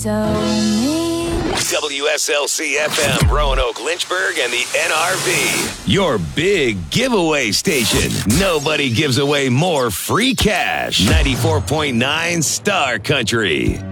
So mean. WSLC FM, Roanoke, Lynchburg, and the NRV. Your big giveaway station. Nobody gives away more free cash. 94.9 Star Country.